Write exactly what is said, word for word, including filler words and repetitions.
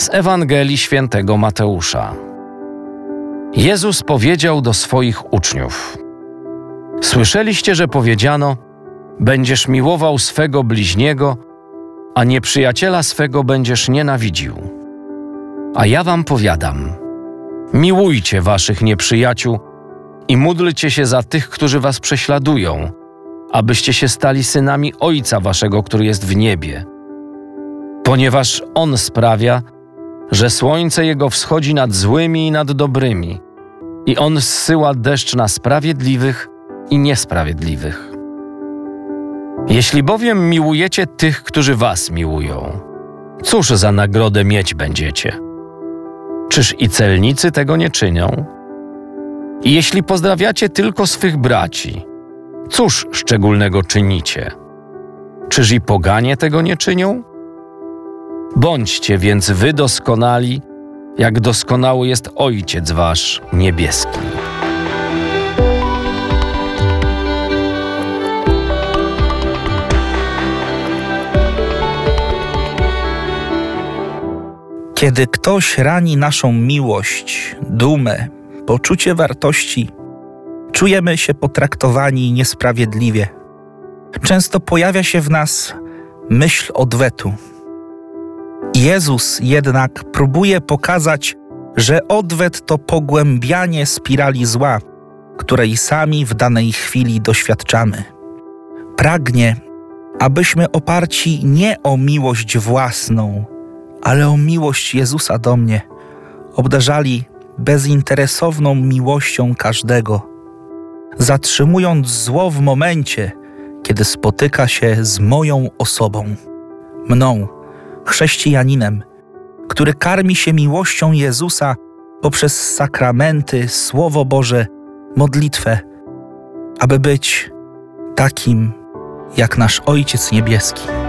Z Ewangelii Świętego Mateusza. Jezus powiedział do swoich uczniów: Słyszeliście, że powiedziano: będziesz miłował swego bliźniego, a nieprzyjaciela swego będziesz nienawidził. A ja wam powiadam: miłujcie waszych nieprzyjaciół i módlcie się za tych, którzy was prześladują, abyście się stali synami Ojca waszego, który jest w niebie. Ponieważ On sprawia, że słońce Jego wschodzi nad złymi i nad dobrymi, i On zsyła deszcz na sprawiedliwych i niesprawiedliwych. Jeśli bowiem miłujecie tych, którzy was miłują, cóż za nagrodę mieć będziecie? Czyż i celnicy tego nie czynią? I jeśli pozdrawiacie tylko swych braci, cóż szczególnego czynicie? Czyż i poganie tego nie czynią? Bądźcie więc wy doskonali, jak doskonały jest Ojciec wasz niebieski. Kiedy ktoś rani naszą miłość, dumę, poczucie wartości, czujemy się potraktowani niesprawiedliwie. Często pojawia się w nas myśl odwetu. Jezus jednak próbuje pokazać, że odwet to pogłębianie spirali zła, której sami w danej chwili doświadczamy. Pragnie, abyśmy oparci nie o miłość własną, ale o miłość Jezusa do mnie, obdarzali bezinteresowną miłością każdego, zatrzymując zło w momencie, kiedy spotyka się z moją osobą, mną, chrześcijaninem, który karmi się miłością Jezusa poprzez sakramenty, Słowo Boże, modlitwę, aby być takim jak nasz Ojciec Niebieski.